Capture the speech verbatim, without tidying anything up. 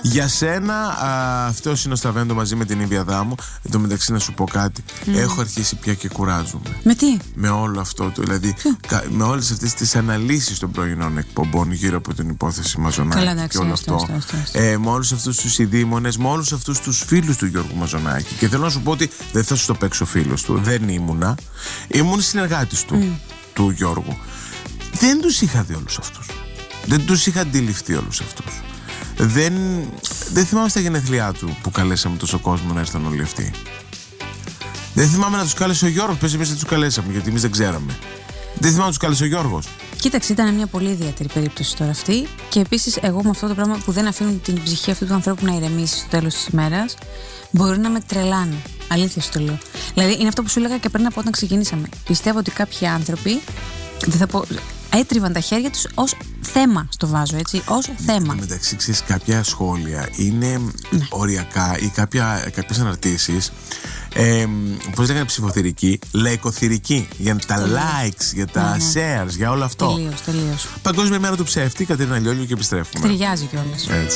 Για σένα, αυτό είναι ο Σταβέντο μαζί με την Ήβια Δάμου. Εν τω μεταξύ, να σου πω κάτι. Mm. Έχω αρχίσει πια και κουράζομαι. Με τι? Με όλο αυτό το. Δηλαδή, κα, με όλες αυτές τις αναλύσεις των πρωινών εκπομπών γύρω από την υπόθεση Μαζονάκη. Καλά, και όλο αυτό. αυτό, αυτό, αυτό. Ε, με όλους αυτούς τους ειδήμονες, με όλους αυτούς τους φίλους του Γιώργου Μαζονάκη. Και θέλω να σου πω ότι δεν θα σου το παίξω φίλος του. Δεν ήμουνα. Ήμουν συνεργάτης του, mm. του Γιώργου. Δεν τους είχα δει όλους αυτούς. Δεν τους είχα αντιληφθεί όλους αυτούς. Δεν, δεν θυμάμαι στα γενέθλιά του που καλέσαμε τόσο κόσμο να έρθουν όλοι αυτοί. Δεν θυμάμαι να τους κάλεσε ο Γιώργος. Πες εμείς δεν τους καλέσαμε, γιατί εμείς δεν ξέραμε. Δεν θυμάμαι να τους κάλεσε ο Γιώργος. Κοίταξε, ήταν μια πολύ ιδιαίτερη περίπτωση τώρα αυτή. Και επίσης, εγώ με αυτό το πράγμα που δεν αφήνουν την ψυχή αυτού του ανθρώπου να ηρεμήσει στο τέλος της ημέρας, μπορεί να με τρελάνει. Αλήθεια σου το λέω. Δηλαδή, είναι αυτό που σου έλεγα και πριν από όταν ξεκινήσαμε. Πιστεύω ότι κάποιοι άνθρωποι. Δεν θα πω. Έτριβαν τα χέρια τους ως θέμα, στο βάζω έτσι, ως θέμα. Μεταξύ, ξέρεις, κάποια σχόλια είναι ναι. οριακά ή κάποια, κάποιες αναρτήσεις, ε, πώς λέγανε ψηφοθυρική, λαϊκοθυρική, για τα τελείως. likes, για τα ναι, ναι. shares, για όλο αυτό. Τελείως, τελείως. Παγκόσμια μέρα του ψεύτη, Κατερίνα Λιόλιο, και επιστρέφουμε. Ταιριάζει κιόλας. Έτσι.